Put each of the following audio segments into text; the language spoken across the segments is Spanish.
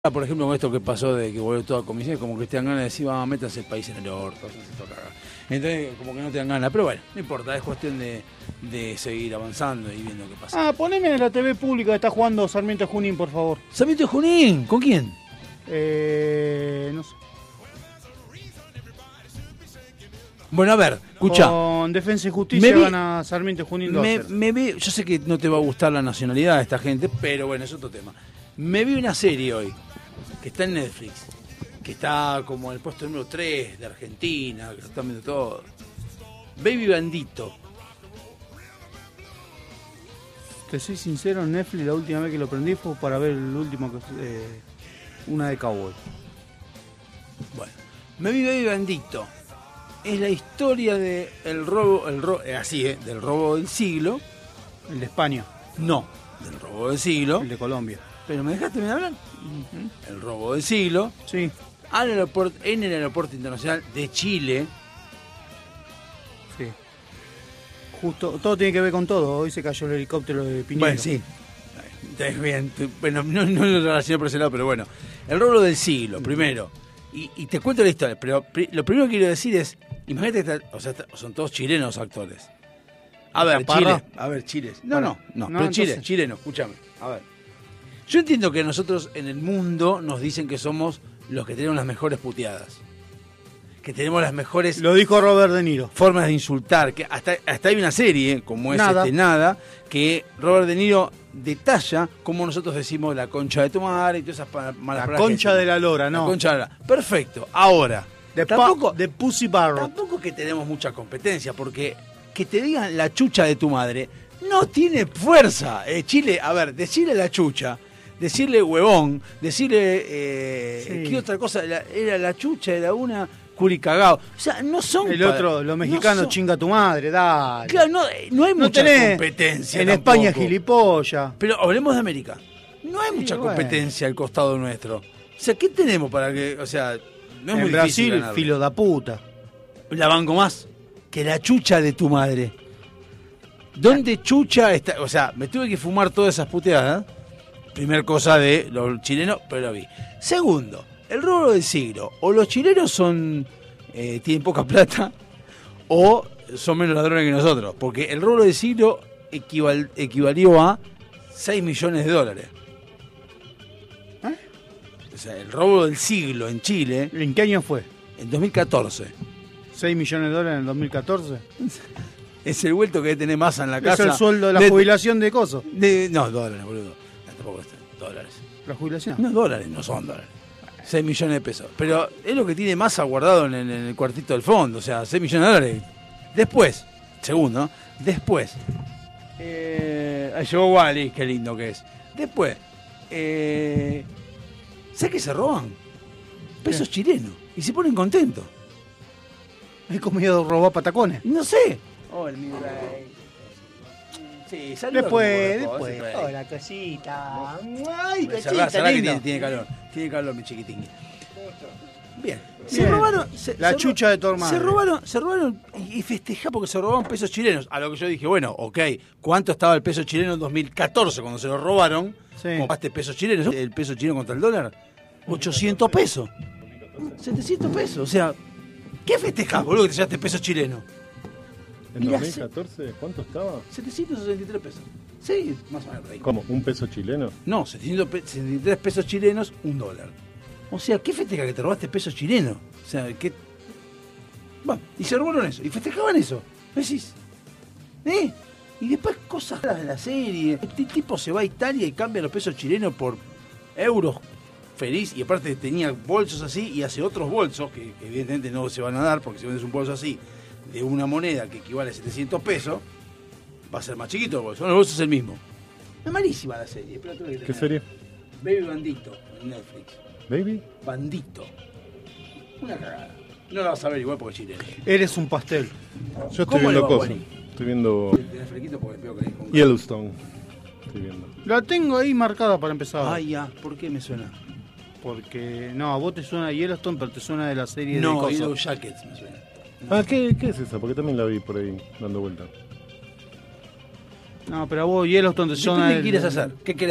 Por ejemplo, con esto que pasó de que volvió toda comisión, como que te dan ganas de decir, vamos, métanse el país en el orto, entonces como que no te dan ganas, pero bueno, no importa, es cuestión de seguir avanzando y viendo qué pasa. Ah, poneme en la TV pública que está jugando Sarmiento Junín, por favor. ¿Sarmiento Junín? ¿Con quién? No sé. Bueno, a ver, escuchá. Con Defensa y Justicia gana Sarmiento Junín 2-0. Yo sé que no te va a gustar la nacionalidad de esta gente, pero bueno, es otro tema. Me vi una serie hoy, que está en Netflix, que está como en el puesto número 3 de Argentina, que lo están viendo todo. Baby Bandito. Te soy sincero, en Netflix la última vez que lo prendí fue para ver el último, una de Cowboy. Bueno, me vi Baby Bandito. Es la historia de del robo del siglo. El de España. No, del robo del siglo. El de Colombia. Pero me dejaste hablar. El robo del siglo. Sí. En el aeropuerto internacional de Chile. Sí. Justo, todo tiene que ver con todo. Hoy se cayó el helicóptero de Piñero. Bueno, sí. Está bien. Bueno, no lo relacioné por ese lado, pero bueno. El robo del siglo, primero. Y te cuento la historia, pero lo primero que quiero decir es, imagínate que son todos chilenos actores. A ver, Chile. No, pero entonces... chileno, escúchame. A ver. Yo entiendo que nosotros en el mundo nos dicen que somos los que tenemos las mejores puteadas. Que tenemos las mejores... Lo dijo Robert De Niro. Formas de insultar. Que hasta hay una serie, como es Nada, que Robert De Niro detalla cómo nosotros decimos la concha de tu madre y todas esas malas palabras. La concha de la lora, ¿no? La concha de la lora. Perfecto. Ahora, de Pussy Barrett. Tampoco que tenemos mucha competencia, porque que te digan la chucha de tu madre no tiene fuerza. Chile, a ver, decirle la chucha, decirle huevón, decirle... ¿qué otra cosa? Era la chucha, era una... curicagao. O sea, no son... El otro, los mexicanos, chinga tu madre, dale. Claro, no hay mucha competencia. En España, gilipollas. Pero hablemos de América. No hay mucha competencia al costado nuestro. O sea, ¿qué tenemos para que...? O sea, no es muy difícil Brasil, filo da puta. La banco más que la chucha de tu madre. ¿Dónde chucha está? O sea, me tuve que fumar todas esas puteadas. Primer cosa de los chilenos, pero lo vi. Segundo, el robo del siglo. O los chilenos tienen poca plata, o son menos ladrones que nosotros. Porque el robo del siglo equivalió a 6 millones de dólares. O sea, el robo del siglo en Chile... ¿En qué año fue? En 2014. ¿6 millones de dólares en el 2014? Es el vuelto que debe tener Massa en la casa. Es el sueldo de la jubilación de coso. No, dólares, boludo. Tampoco dólares. ¿La jubilación? No, dólares, no son dólares. 6 millones de pesos. Pero es lo que tiene Massa guardado en el cuartito del fondo. O sea, 6 millones de dólares. Después, segundo, llegó Wally, qué lindo que es. Después, ¿sabes qué se roban? Pesos chilenos. Y se ponen contentos. ¿Hay comido robar patacones? No sé. Oh, el mi rey. Sí, después. Hola, cosita. Ay, cosita, lindo. Tiene calor, mi chiquitín. Bien. Se robaron... La chucha de tu hermano. Se robaron y festejá porque se robaron pesos chilenos. A lo que yo dije, bueno, ok, ¿cuánto estaba el peso chileno en 2014 cuando se lo robaron? Sí. ¿Compraste pesos chilenos? ¿El peso chileno contra el dólar? 800 pesos. 700 pesos. O sea, ¿qué festejás, boludo, que te llevaste pesos chilenos? ¿En 2014 cuánto estaba? 763 pesos. Sí, más o menos. ¿Cómo? ¿Un peso chileno? No, 763 pesos chilenos, $1. O sea, ¿qué festeja que te robaste pesos chilenos? O sea, ¿qué? Bueno, y se robaron eso, y festejaban eso. ¿Decís? Y después cosas raras de la serie. Este tipo se va a Italia y cambia los pesos chilenos por euros feliz, y aparte tenía bolsos así y hace otros bolsos que evidentemente no se van a dar, porque si vendes un bolso así de una moneda que equivale a 700 pesos, va a ser más chiquito el bolso. No, el bolso es el mismo. Es malísima la serie. ¿Qué serie? Baby Bandito, en Netflix. ¿Baby? Bandito. Una cagada. No la vas a ver igual porque es chileno. Eres un pastel. Yo estoy viendo cosas. Estoy viendo Yellowstone. Estoy viendo. La tengo ahí marcada para empezar. Ah, ya. ¿Por qué me suena? Porque, no, a vos te suena Yellowstone, pero te suena de la serie de cosas. No, Yellow Jackets me suena. No. Ah, ¿qué es esa? Porque también la vi por ahí dando vuelta. No, pero a vos Yellowstone te suena... ¿Qué quieres hacer? ¿Qué quieres ver?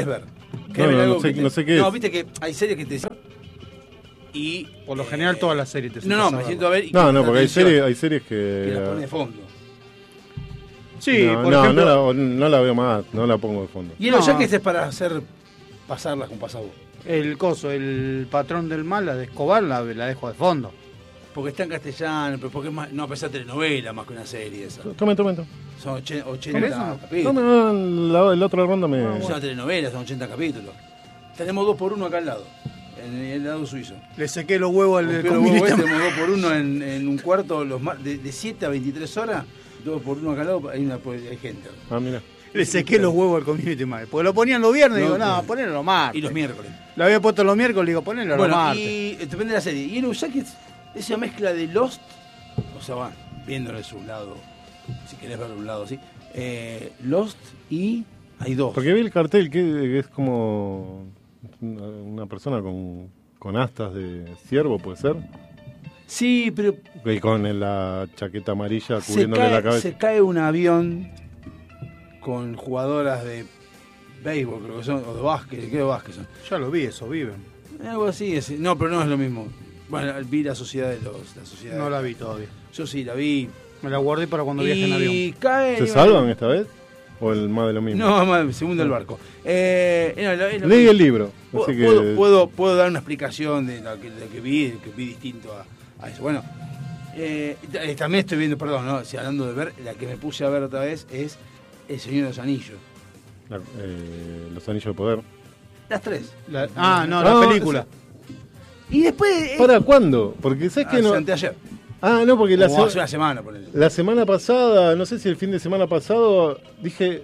No sé qué es. No, viste que hay series que te... Y por lo general todas las series te No, me siento a ver... No, porque hay series que la pone de fondo. Sí, por ejemplo... No la veo más, no la pongo de fondo. Y los Yankees es para hacer pasarlas con pasabú. El patrón del mal, la de Escobar, la dejo de fondo. Porque está en castellano, pero porque es más... No, pues es telenovela más que una serie esa. Tomen. Son 80 capítulos. Tomen, el otro ronda me... Es una telenovela, son 80 capítulos. Tenemos 2x1 acá al lado, en el lado suizo. Le sequé los huevos al tenemos 2x1 en un cuarto, de 7 a 23 horas, 2x1 acá al lado, hay gente. Ah, mira. Le sequé los huevos al Community Manager. Porque lo ponían los viernes y digo, no, ponelo los martes. Y los miércoles. Lo había puesto los miércoles y digo, ponelo los martes. Y depende de la serie. Y en Usaki es una mezcla de Lost, o sea, va, viéndolo de su lado, si querés verlo de un lado así, Lost y hay dos. Porque vi el cartel que es como una persona con astas de ciervo, ¿puede ser? Sí, pero... Y con la chaqueta amarilla cubriéndole la cabeza. Se cae un avión con jugadoras de béisbol, creo que son, o de básquet, ¿qué de básquet son? Ya lo vi, eso viven. Algo así, no, pero no es lo mismo. Bueno, vi la sociedad de los... No la vi todavía. Yo sí, la vi. Me la guardé para cuando viaje en avión. ¿Se salvan esta vez? ¿O el más de lo mismo? No, se hunde el barco. Leí el libro. Así que... puedo dar una explicación de lo que vi distinto a eso. Bueno, también estoy viendo, perdón, ¿no? Si hablando de ver, la que me puse a ver otra vez es El Señor de los Anillos. Los Anillos de Poder. Las tres. La película. Y después... ¿Para cuándo? Porque sabes que no... Anteayer. No, porque hace una semana, por ejemplo. La semana pasada, no sé si el fin de semana pasado, dije...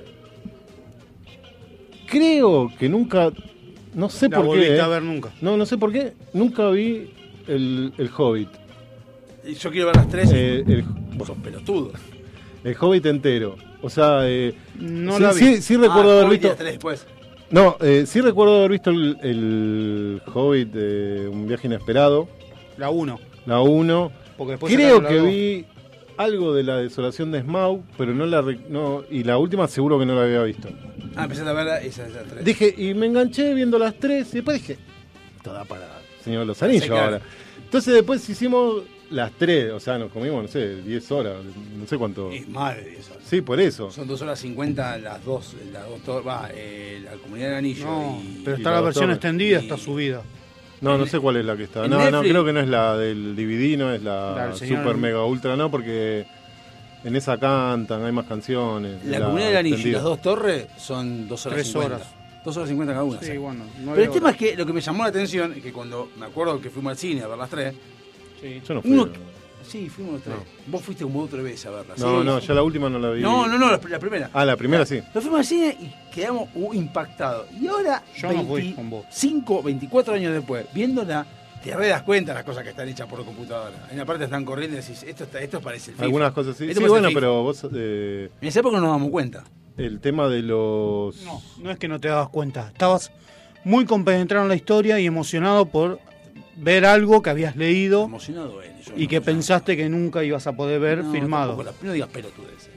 Creo que nunca... No sé por qué. ¿La volviste a ver nunca? No sé por qué. Nunca vi el Hobbit. Yo quiero ver las tres. Vos sos pelotudo. El Hobbit entero. O sea... no la vi. Sí recuerdo haber visto... Las tres después. No, sí recuerdo haber visto el Hobbit de Un Viaje Inesperado. La 1. La 1. Creo que vi algo de la desolación de Smaug, pero y la última seguro que no la había visto. Empezaste a ver esas tres. Dije, y me enganché viendo las tres, y después dije, esto da para Señor de los Anillos ahora. Entonces después hicimos las tres, o sea, nos comimos, no sé, 10 horas, no sé cuánto. Es más de 10 horas. Sí, por eso. Son 2 horas 50 la Comunidad del Anillo. Pero está la versión extendida, está subida. No sé cuál es la que está. No, creo que no es la del DVD, no es la Super Mega Ultra, no, porque en esa cantan, hay más canciones. La Comunidad del Anillo y las 2 torres son 2 horas 3 50. horas. 2 horas 50 cada una. Sí, bueno. Pero el tema es que lo que me llamó la atención es que cuando me acuerdo que fuimos al cine a ver las tres. Sí. Yo no fui. Sí, fuimos los tres. Vos fuiste como otra vez a verlas. No, ya la última no la vi. No, la primera. La primera sí. Nos fuimos al cine y quedamos impactados. Y ahora, yo no fui con vos. 24 años después, viéndola, te das cuenta de las cosas que están hechas por computadora. En la parte están corriendo y decís, esto parece el FIFA. Algunas cosas sí. Esto sí, bueno, pero vos... En esa época no nos damos cuenta. El tema de los... No es que no te dabas cuenta. Estabas muy compenetrado en la historia y emocionado por ver algo que habías leído. Emocionado y que pensaste que nunca ibas a poder ver filmado. No digas pelotudes.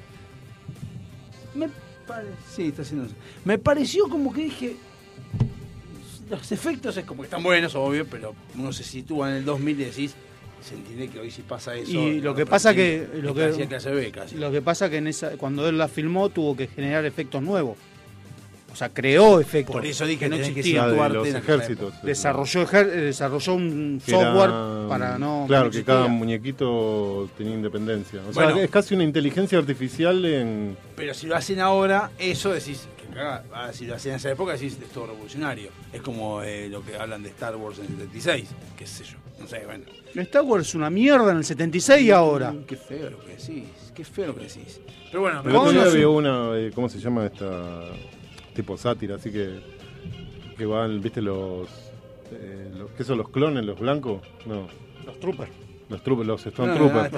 Sí, está haciendo eso. Me pareció como que dije... Los efectos es como que están buenos, obvio, pero uno se sitúa en el 2000 y decís, se entiende que hoy sí pasa eso. Y lo que pasa que... Lo que pasa que cuando él la filmó tuvo que generar efectos nuevos. O sea, creó efectos. Por eso dije que no existían. De los ejércitos. Desarrolló un software para no... Claro, que cada muñequito tenía independencia. O sea, es casi una inteligencia artificial en... Pero si lo hacen ahora, eso decís... Si lo hacían en esa época, decís, es todo revolucionario. Es como lo que hablan de Star Wars en el 76, qué sé yo. No sé, bueno. Star Wars es una mierda en el 76 y ahora. Qué feo lo que decís. Pero bueno, el otro día había una, ¿cómo se llama esta? Tipo sátira, así que van, ¿viste los qué son los clones, los blancos? No. Los troopers. Los Stormtroopers.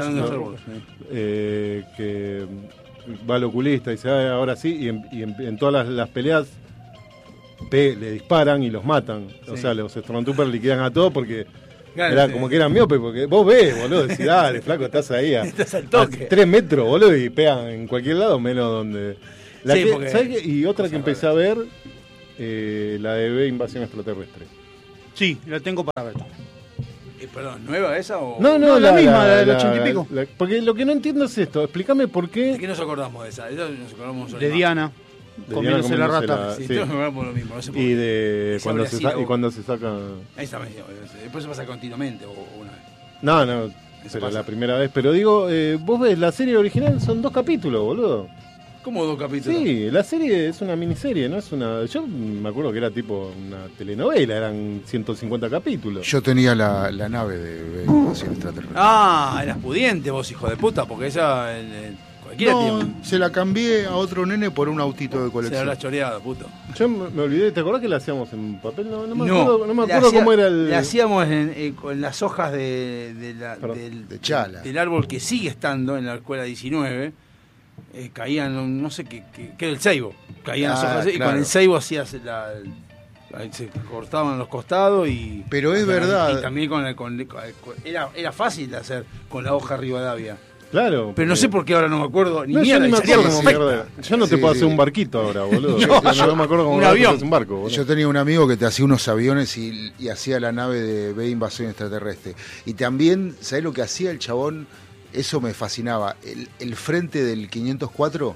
Que va al oculista y dice, ahora sí, y en todas las peleas le disparan y los matan. Sí. O sea, los Stormtroopers liquidan a todos porque era como que eran miopes, porque vos ves, boludo, decís, dale, flaco, estás ahí estás al toque. A 3 metros, boludo, y pegan en cualquier lado, menos donde... ¿sabes qué? Y otra que empecé a ver, la de B, Invasión Extraterrestre. Sí, la tengo para ver. Perdón, ¿nueva esa o...? No, la misma, la del 80 y pico. Porque lo que no entiendo es esto. Explícame por qué... ¿De qué nos acordamos de esa? Nos acordamos de Diana. Comiéndose la rata. Sí, todos nos acordamos lo mismo. No sé por y de cuando se saca... Ahí está, después se pasa continuamente o una vez. No, pero la primera vez. Pero digo, vos ves, la serie original son 2 capítulos, boludo. ¿Cómo 2 capítulos? Sí, la serie es una miniserie, no es una... Yo me acuerdo que era tipo una telenovela, eran 150 capítulos. Yo tenía la nave de Invasión Extraterrestre. Eras pudiente vos, hijo de puta, porque esa... cualquiera tiene... se la cambié a otro nene por un autito de colección. Se la habrá choreado, puto. Yo me olvidé, ¿te acordás que la hacíamos en papel? No me acuerdo cómo era el... La hacíamos con las hojas de chala. Del árbol que sigue estando en la escuela 19. Caían, no sé qué era el ceibo. Caían las hojas y con el ceibo hacías se cortaban los costados y... Pero es verdad. Y también era fácil de hacer con la hoja Rivadavia. Claro. Pero no sé por qué ahora no me acuerdo ni mierda. Yo no te puedo hacer sí. un barquito ahora, boludo. no me acuerdo cómo un avión. Un barco, boludo. Yo tenía un amigo que te hacía unos aviones y hacía la nave de B Invasión Extraterrestre. Y también, ¿sabés lo que hacía el chabón? Eso me fascinaba. El frente del 504,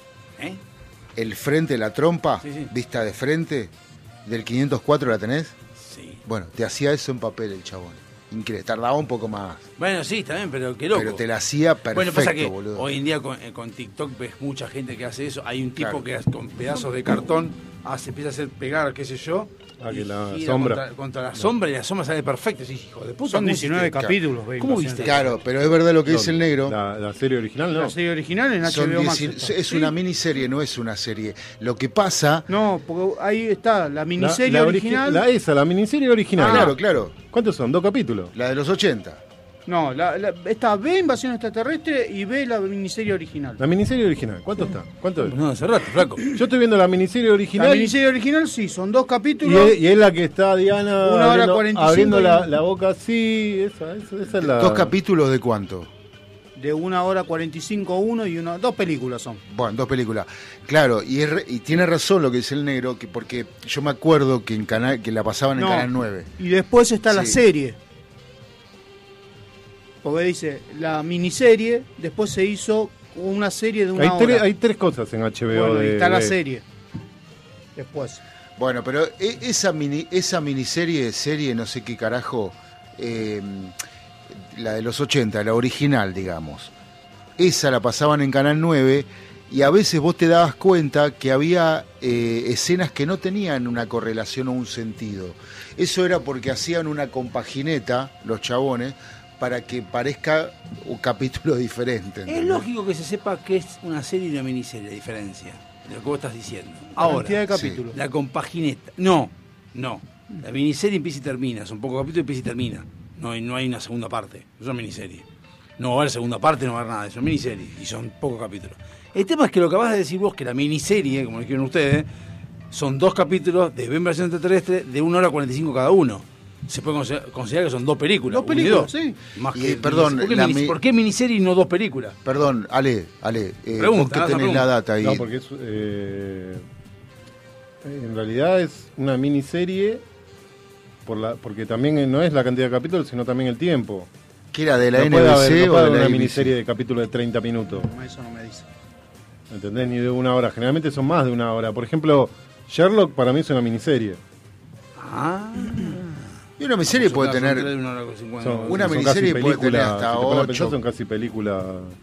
el frente, la trompa, sí. vista de frente, del 504, ¿la tenés? Sí. Bueno, te hacía eso en papel el chabón. Increíble, tardaba un poco más. Bueno, sí, está bien, pero qué loco. Pero te la hacía perfecto, bueno, pasa que boludo. Hoy en día con TikTok ves mucha gente que hace eso. Hay un tipo que con pedazos de cartón empieza a hacer pegar, qué sé yo. Que la gira sombra. Contra la sombra y la sombra sale perfecto. Sí, hijo de puta. Son 19 capítulos. ¿Cómo viste? Claro, pero es verdad lo que dice el negro. La serie original, ¿no? La serie original en HBO Max. Es una miniserie, no es una serie. Lo que pasa... No, porque ahí está, la miniserie original. La miniserie original. Claro. ¿Cuántos son? 2 capítulos. La de los 80. No, está B, Invasión Extraterrestre, y B, la miniserie original. La miniserie original, ¿cuánto está? ¿Cuánto es? No, hace rato, flaco. Yo estoy viendo la miniserie original. La miniserie original sí, son 2 capítulos. Y es la que está Diana 1 hora 45 abriendo la boca así. Esa es la... 2 capítulos de cuánto? De 1 hora 45 uno y 2 películas son. Bueno, 2 películas. Claro, y tiene razón lo que dice el negro, porque yo me acuerdo que que la pasaban en Canal 9. Y después está la serie. Porque dice, la miniserie, después se hizo una serie de una hora. Hay 3 cosas en HBO. Bueno, y está la serie. Después. Bueno, pero esa miniserie, no sé qué carajo, la de los 80, la original, digamos. Esa la pasaban en Canal 9 y a veces vos te dabas cuenta que había escenas que no tenían una correlación o un sentido. Eso era porque hacían una compagineta, los chabones, para que parezca un capítulo diferente. ¿entendés? Es lógico que se sepa que es una serie y una miniserie, la diferencia de lo que vos estás diciendo. Ahora, cantidad de capítulos. La compagineta. No. La miniserie empieza y termina. Son pocos capítulos, empieza y termina. No hay una segunda parte. Es una miniserie. No va a haber segunda parte, no va a haber nada. Es una miniserie y son pocos capítulos. El tema es que lo que acabas de decir vos, que la miniserie, como dijeron ustedes, son 2 capítulos de Invasión Extraterrestre de 1 hora 45 cada uno. Se puede considerar que son 2 películas. 2 películas, sí. Más Y, que, perdón, ¿por qué miniserie y no 2 películas? Perdón, Ale, vos que tenés la data ahí. No, porque es, en realidad es una miniserie porque también no es la cantidad de capítulos, sino también el tiempo. ¿Qué era de la no NBC o de la una miniserie de capítulos de 30 minutos? No, eso no me dice. ¿Entendés? Ni de 1 hora. Generalmente son más de 1 hora. Por ejemplo, Sherlock para mí es una miniserie. Y una miniserie puede tener... Una miniserie puede tener hasta 8. Son casi películas...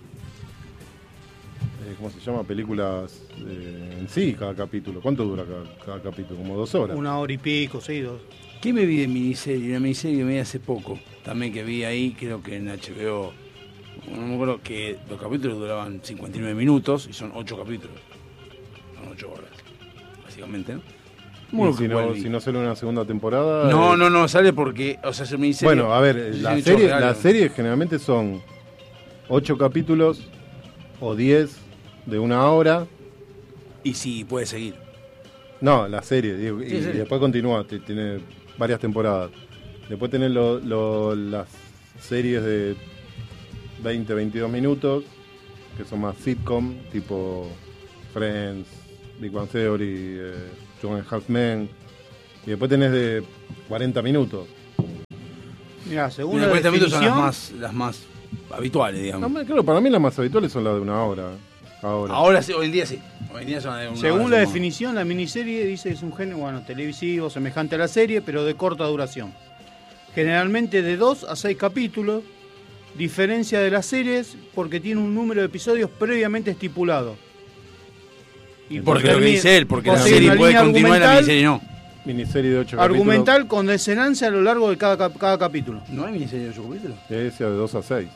¿Cómo se llama? Películas en sí, cada capítulo. ¿Cuánto dura cada capítulo? Como 2 horas. 1 hora y pico, sí, 2. ¿Qué me vi de miniserie? Una miniserie que me vi hace poco. También que vi ahí, creo que en HBO. No me acuerdo que los capítulos duraban 59 minutos y son 8 capítulos. Son 8 horas, básicamente, ¿no? Y si no sale una segunda temporada... No, sale porque, o sea, es una miniserie... Bueno, a ver, la serie generalmente son 8 capítulos o 10 de 1 hora. Y sí, puede seguir. No, la serie, digo, sí, y sí. después continúa, tiene varias temporadas. Después tenés las series de 20, 22 minutos, que son más sitcom, tipo Friends, Big Bang Theory, Two and a Half Men. Y después tenés de 40 minutos. Mira, según la 40 minutos definición, son las más habituales, digamos. Claro, para mí las más habituales son las de una hora. Ahora sí, hoy en día sí. Hoy en día son de una según hora, la más. definición, la miniserie dice que es un género televisivo semejante a la serie, pero de corta duración. Generalmente de 2 a 6 capítulos, diferencia de las series porque tiene un número de episodios previamente estipulado. Y Porque lo que dice él, porque la sigue serie una puede línea continuar, la miniserie no. Miniserie de 8 argumental con desenlace a lo largo de cada capítulo. ¿No hay miniserie de 8 capítulos? Ese de 2 a 6.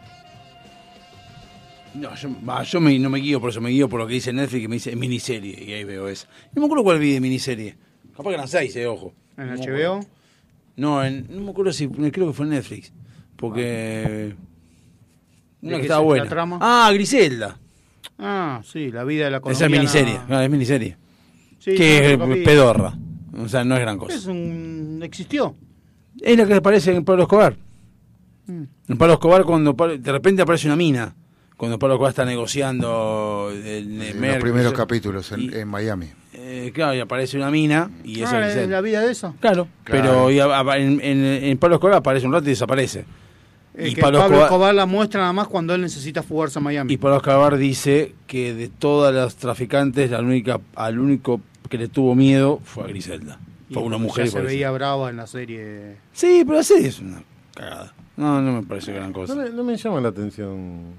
No, yo no me guío por eso, me guío por lo que dice Netflix, que me dice miniserie, y ahí veo eso. No me acuerdo cuál vi de miniserie. Capaz que eran 6, ojo. ¿En no HBO? No, no me acuerdo si, creo que fue en Netflix. Porque... ¿De una que qué estaba se buena. la trama? Ah, Griselda. Ah, sí, la vida de la Esa colombiana. es miniserie, es miniserie. Sí, Que no, es pedorra. O sea, no es gran cosa. Existió. Es la que aparece en Pablo Escobar. En Pablo Escobar, cuando de repente aparece una mina. Cuando Pablo Escobar está negociando los primeros capítulos en Miami. Claro, y aparece una mina. Y eso ¿Es la vida de eso? Claro. Pero en Pablo Escobar aparece un rato y desaparece. Y que Pablo Escobar la muestra nada más cuando él necesita fugarse a Miami. Y Pablo Escobar dice que de todas las traficantes, al único que le tuvo miedo fue a Griselda. Fue una mujer. Ya se veía brava en la serie. Sí, pero la serie es una cagada. No me parece gran cosa. No me llama la atención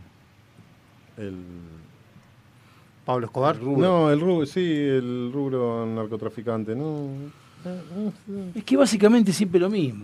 ¿Pablo Escobar? El rubro narcotraficante, no. Es que básicamente siempre lo mismo.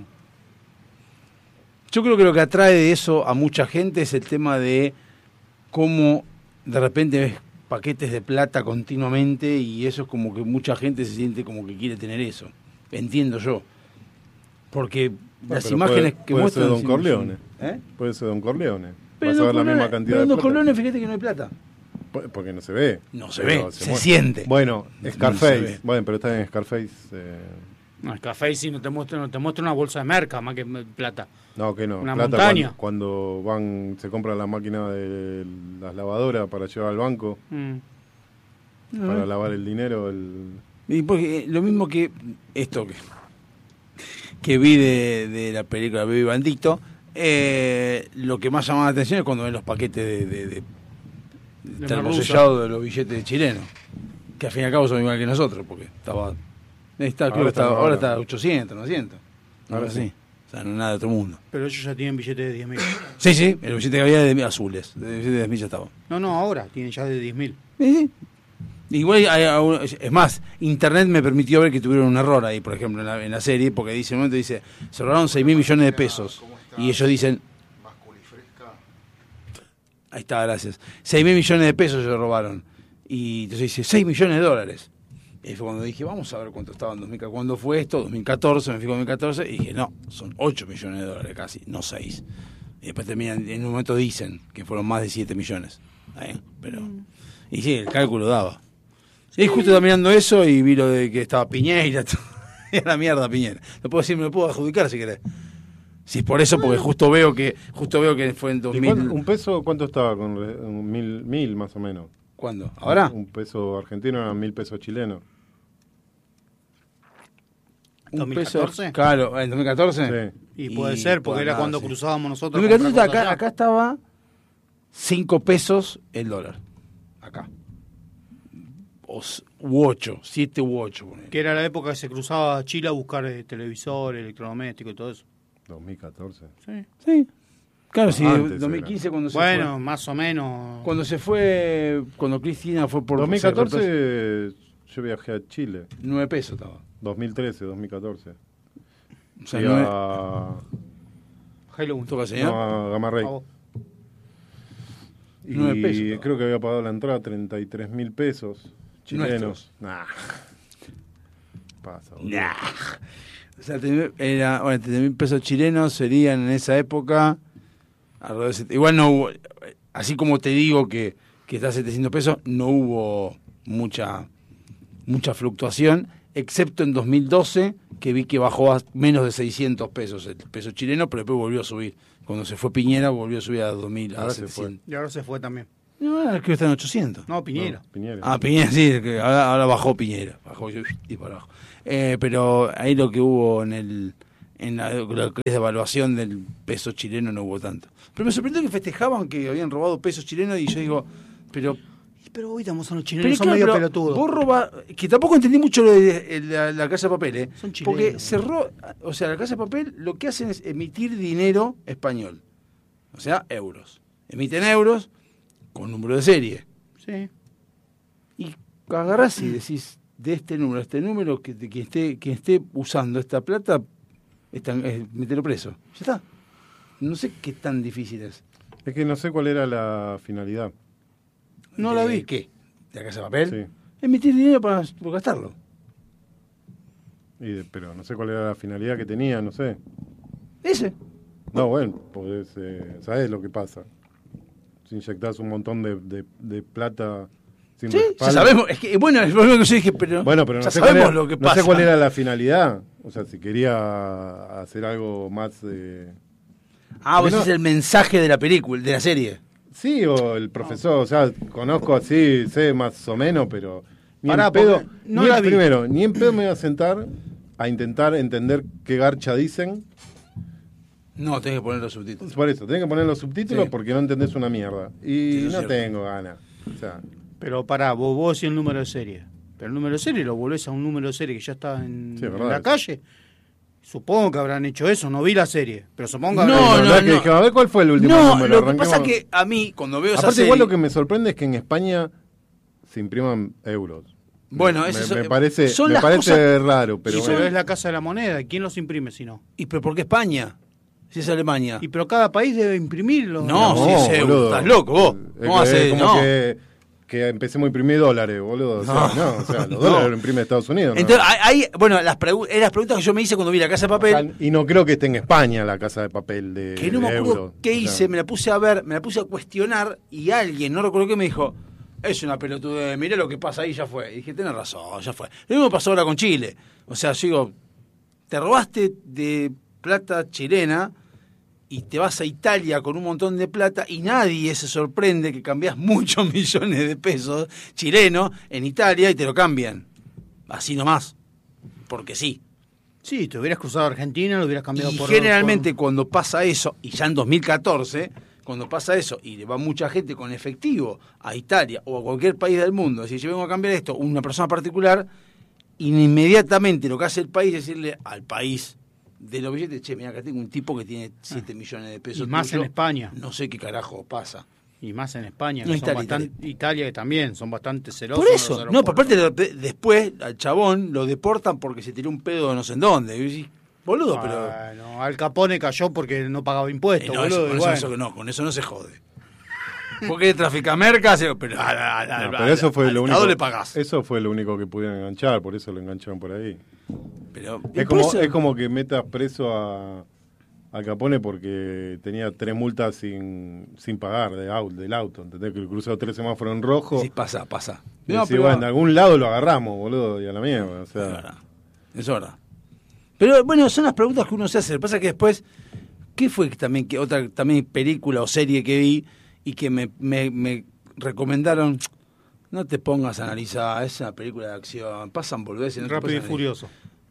Yo creo que lo que atrae de eso a mucha gente es el tema de cómo de repente ves paquetes de plata continuamente y eso es como que mucha gente se siente como que quiere tener eso. Entiendo yo. Porque las imágenes que muestran... Puede ser Don Corleone. Puede ser Don Corleone. Pero vas a ver la misma cantidad de Don plata. Corleone, fíjate que no hay plata. Porque no se ve. No se ve, se siente. Bueno, Scarface. No se bueno, pero está en Scarface. No, Scarface sí no te muestra una bolsa de merca más que plata. No, que no. Una plata montaña. Cuando se compran la máquina de las lavadoras para llevar al banco, para lavar el dinero. Y porque lo mismo que esto que vi de la película Baby Bandito, lo que más llama la atención es cuando ven los paquetes de termosellados de los billetes chilenos, que al fin y al cabo son igual que nosotros, porque ahora está a 800, 900. Ahora sí. O sea, no es nada de otro mundo. Pero ellos ya tienen billetes de 10.000. Sí, el billete que había de azules, de billete de 10.000 ya estaba. No, ahora tienen ya de 10.000. Sí. Igual, es más, Internet me permitió ver que tuvieron un error ahí, por ejemplo, en la serie, porque dice, en un momento dice, se robaron 6.000 millones de pesos. Y ellos dicen... Ahí está, gracias. 6.000 millones de pesos se robaron. Y entonces dice, 6 millones de dólares. Y fue cuando dije, vamos a ver cuánto estaba en 2014. ¿Cuándo fue esto? 2014, me fijo en 2014. Y dije, no, son 8 millones de dólares casi, no 6. Y después terminan, en un momento dicen que fueron más de 7 millones. Pero... Y sí, el cálculo daba. Sí. Y justo estaba mirando eso y vi lo de que estaba Piñera. Y a la mierda Piñera. Lo puedo decir, me lo puedo adjudicar si querés. Si es por eso, porque justo veo que fue en 2000. ¿Un peso cuánto estaba? Con mil más o menos. ¿Cuándo? ¿Ahora? Un peso argentino eran 1.000 pesos chilenos. ¿Un ¿2014? peso? Claro, ¿en 2014? Sí. Y puede ser, porque era cuando cruzábamos nosotros. 2014 acá estaba 5 pesos el dólar. Acá. U 8, 7 u 8. Que era la época que se cruzaba a Chile a buscar televisores, electrodomésticos y todo eso. 2014. Sí. Claro, sí, 2015 cuando se fue. Bueno, más o menos. Cuando se fue, cuando Cristina fue por... 2014 yo viajé a Chile. 9 pesos estaba. 2013, 2014. O sea, Halo señor? No, a Gamarrey. Y 9 pesos. Creo que había pagado la entrada 33.000 pesos chilenos. Nah. Pasa, boludo. Nah. O sea, 30.000 pesos chilenos serían en esa época... Igual no hubo, así como te digo que está a 700 pesos, no hubo mucha fluctuación, excepto en 2012, que vi que bajó a menos de 600 pesos el peso chileno, pero después volvió a subir. Cuando se fue Piñera, volvió a subir a 2.000, a 700. Y ahora se fue también. No, creo que está en 800. No, Piñera. No, Piñera. Ah, Piñera, sí, que ahora bajó Piñera. Bajó y para abajo. Pero ahí lo que hubo en lo que es de evaluación del peso chileno no hubo tanto. Pero me sorprendió que festejaban que habían robado pesos chilenos y yo digo, pero hoy estamos a los chilenos, son claro, medio pero pelotudos. vos robás, que tampoco entendí mucho lo de la Casa de Papel, Son chilenos. porque cerró, o sea, la Casa de Papel lo que hacen es emitir dinero español, o sea, euros. Emiten euros con número de serie. Sí. Y agarrás y decís, de este número a este número, que quien esté usando esta plata, metelo preso. Ya está. No sé qué tan difícil es. Es que no sé cuál era la finalidad. No la vi. ¿Qué? ¿De la Casa de Papel? Sí. Emitir dinero para gastarlo. Pero no sé cuál era la finalidad que tenía, no sé. Ese. No, bueno, ¿sabés lo que pasa? Si inyectás un montón de plata sin Sí, respaldo. ya sabemos. Es que, bueno, es lo que yo dije, pero Bueno, pero ya no sé, sabemos cuál era, lo que no pasa. sé cuál era la finalidad. O sea, si quería hacer algo más... Ah, vos no- es el mensaje de la película, de la serie. Sí, o el profesor, o sea, conozco así, sé más o menos, pero ni Pará, en pedo, porque no ni la en- vi. primero, ni en pedo me voy a sentar a intentar entender qué garcha dicen. No, tenés que poner los subtítulos. Por eso, tenés que poner los subtítulos Sí. porque no entendés una mierda. Y Sí, eso es no cierto. tengo ganas. O sea, Pero pará, vos decís el número de serie. Pero el número de serie lo volvés a un número de serie que ya está en, Sí, en verdad, la eso. calle. Supongo que habrán hecho eso, no vi la serie. Pero supongo que No, habrán la hecho- verdad no, que no. dije, a ver cuál fue el último No, número. lo que arranquemos. pasa es que a mí, cuando veo esa Aparte, serie... igual lo que me sorprende es que en España se impriman euros. Bueno, me, eso me parece, son me las parece cosas- raro, pero Y bueno. pero es la Casa de la Moneda. ¿Y quién los imprime si no? ¿Y pero por qué España? Si es Alemania. Y pero cada país debe imprimirlo. No, sí, es euro. boludo. Estás loco vos. Es ¿Cómo haces? como No. que empecemos a imprimir dólares, boludo. O sea, No. o sea, los No. dólares los imprime Estados Unidos. ¿no? Entonces, bueno, las preguntas que yo me hice cuando vi la Casa de Papel, O sea, y no creo que esté en España la casa de papel de que no me de acuerdo euros. qué O sea, hice, me la puse a ver, me la puse a cuestionar y alguien, no recuerdo qué, me dijo, es una pelotudez, mirá lo que pasa ahí, ya fue. Y dije, tenés razón, ya fue. Lo mismo pasó ahora con Chile. O sea, yo digo, te robaste de plata chilena y te vas a Italia con un montón de plata y nadie se sorprende que cambiás muchos millones de pesos chilenos en Italia y te lo cambian. Así nomás. Porque sí. Sí, te hubieras cruzado a Argentina, lo hubieras cambiado Y por... generalmente cuando pasa eso, y ya en 2014, cuando pasa eso y va mucha gente con efectivo a Italia o a cualquier país del mundo, si yo vengo a cambiar esto, una persona particular, inmediatamente lo que hace el país es decirle al país de los billetes, che, mira, acá tengo un tipo que tiene 7 millones de pesos. Y más tuyo, en España. No sé qué carajo pasa. Y más en España, No, que son Italia, bastante, Italia que también son bastante celosos. Por en los eso, no, aeropuertos. por aparte después al chabón lo deportan porque se tiró un pedo de no sé en dónde. Y decís, boludo, pero... Bueno, Al Capone cayó porque no pagaba impuestos, no, boludo. con, y eso, bueno. eso no, con eso no se jode. Porque trafica mercas, pero, No, pero eso fue al lo Estado único. le pagás. Eso fue lo único que pudieron enganchar, por eso lo engancharon por ahí. Pero, Es por como, eso- es como que metas preso a Capone porque tenía 3 multas sin pagar del auto. ¿Entendés? Que cruzó 3 semáforos en rojo. Sí, pasa. Y No, decís, pero- bueno, en algún lado lo agarramos, boludo, y a la mierda. O Es sea, verdad. Es verdad. Pero bueno, son las preguntas que uno se hace. Lo que pasa es que después, ¿qué fue también que otra también película o serie que vi y que me recomendaron? No te pongas a analizar, es una película de acción, pasan boludeces. No te Rápido y pongas a Furioso.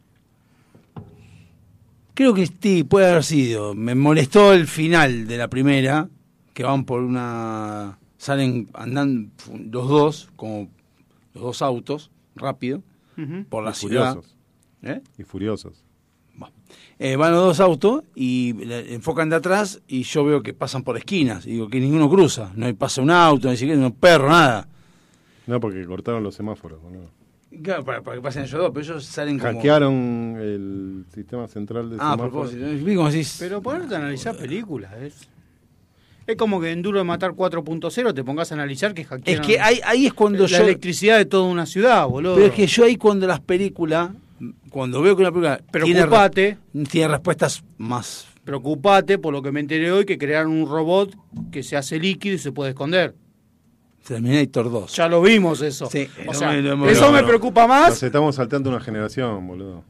Creo que sí, puede haber sido. Me molestó el final de la primera, que van por una... Salen, andan los dos, como los dos autos, rápido, Ujú. por la y ciudad. furiosos. ¿Eh? Y furiosos. Van los dos autos y enfocan de atrás y yo veo que pasan por esquinas. Y digo que ninguno cruza. No pasa un auto, ni siquiera un perro, nada. No, porque cortaron los semáforos, boludo. Claro, para que pasen ellos dos, pero ellos salen como... Hackearon el sistema central de Ah, a semáforos. propósito. Vi como decís... Pero ponerte a analizar películas, es como que en Duro de Matar 4.0 te pongas a analizar que Es hackearon que ahí es cuando la yo... electricidad de toda una ciudad, boludo. Pero es que yo ahí cuando las películas, cuando veo que una película Preocupate, tiene respuestas más... preocupate por lo que me enteré hoy, que crearon un robot que se hace líquido y se puede esconder. Terminator 2. Ya lo vimos eso. Sí, O sea, lo hemos- eso no, me no. preocupa Nos más. estamos saltando una generación, boludo.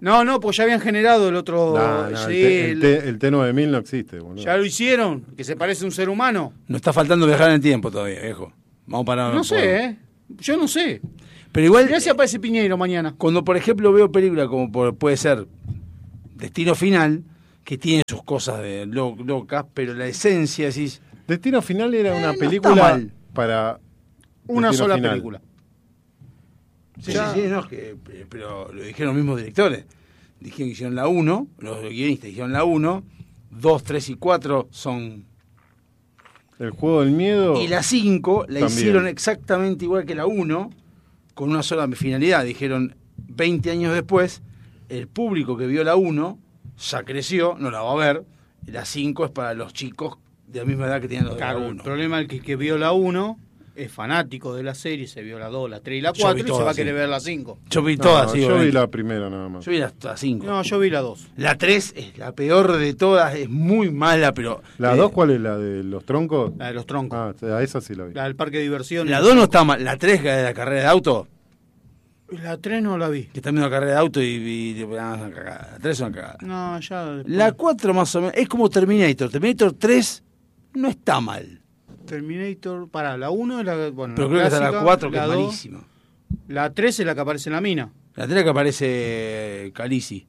No, pues ya habían generado el otro... sí, el T9000 no existe, boludo. Ya lo hicieron, que se parece a un ser humano. No está faltando viajar en el tiempo todavía, viejo. Vamos para... No sé, yo no sé. Pero igual... Mirá si aparece Piñeiro mañana. Cuando, por ejemplo, veo películas como puede ser Destino Final, que tiene sus cosas de locas, pero la esencia, decís... Destino Final era una no película está mal. para... Una Destino sola Final. película. Sí, no, es que, pero lo dijeron los mismos directores. Dijeron que hicieron la 1, los guionistas dijeron la 1, 2, 3 y 4 son... El juego del miedo... Y la 5 la también. hicieron exactamente igual que la 1, con una sola finalidad. Dijeron, 20 años después, el público que vio la 1 ya creció, no la va a ver, y la 5 es para los chicos de la misma edad que tienen los de la Claro, 1. el problema es que vio la 1 es fanático de la serie, se vio la 2, la 3 y la 4 y se va a querer ver la 5. Yo vi todas, sí. Yo obviamente. vi la primera nada más. Yo vi las 5. No, yo vi la 2. La 3 es la peor de todas, es muy mala, pero... ¿La 2 cuál es? ¿La de los troncos? La de los troncos. Ah, a esa sí la vi. La del parque de diversiones. La 2 no está mal, la 3 que es de la carrera de auto, La 3 no la vi. que está viendo la carrera de auto y es una cagada. La 3 es una cagada. No, ya... La 4 más o menos, es como Terminator. Terminator 3 no está mal. Terminator, la 1 es la... Bueno, Pero creo que está la 4 que es 2, malísima. La 3 es la que aparece en la mina. La 3 que aparece Khaleesi.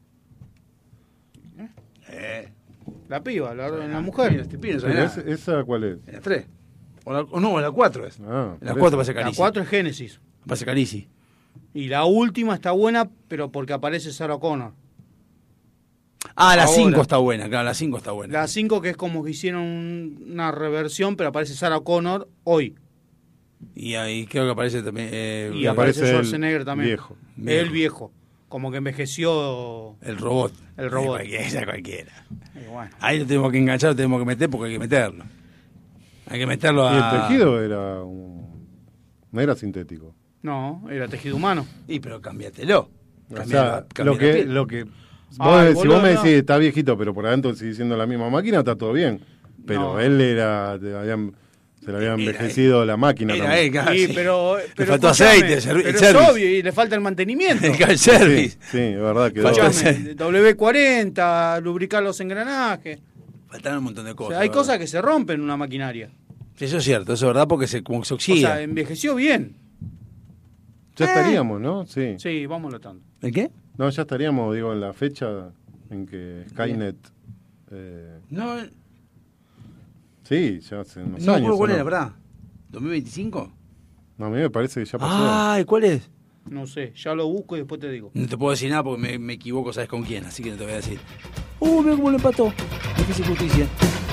La piba, la mujer. ¿Pero esa cuál es? La 3. O no, la 4 es. Ah, La por 4 eso. aparece La Khaleesi. 4 es Génesis. Aparece Khaleesi. Y la última está buena, pero porque aparece Sarah Connor. Ah, la Ahora. 5 está buena, claro, la 5 está buena. La 5 que es como que hicieron una reversión, pero aparece Sarah Connor hoy. Y ahí creo que aparece también... Y aparece aparece el Schwarzenegger también. viejo. El viejo. Como que envejeció. el robot. El robot. Cualquiera. Y bueno. Ahí lo tenemos que enganchar, lo tenemos que meter porque hay que meterlo. Hay que meterlo Y el a... tejido no era sintético. No, era tejido humano. Y pero cámbiatelo. O sea, Cambia la piel. lo que Ay, si boludo, vos me no. decís está viejito, pero por adentro sigue siendo la misma máquina, está todo bien. Pero No. él se le había envejecido la máquina Era también. él, claro, Sí, sí. pero faltó escúchame, aceite, pero el es service. obvio, y le falta el mantenimiento. El service. Sí, es verdad que Faltó Escúchame, W40, lubricar los engranajes. Faltaron un montón de O cosas. sea, hay ¿verdad? cosas que se rompen en una maquinaria. Sí, eso es cierto, eso es verdad porque como que se O oxida. sea, envejeció bien. ya estaríamos, ¿no? Sí. Sí, vamos tanto. ¿El qué? No, ya estaríamos, digo, en la fecha en que Skynet... No, sí, ya hace unos no me años. acuerdo cuál ¿o era, no? ¿verdad? ¿2025? No, a mí me parece que ya pasó. Ay, ¿cuál es? No sé, ya lo busco y después te digo. No te puedo decir nada porque me equivoco, ¿sabes con quién? Así que no te voy a decir. Mira cómo lo empató. Difícil justicia.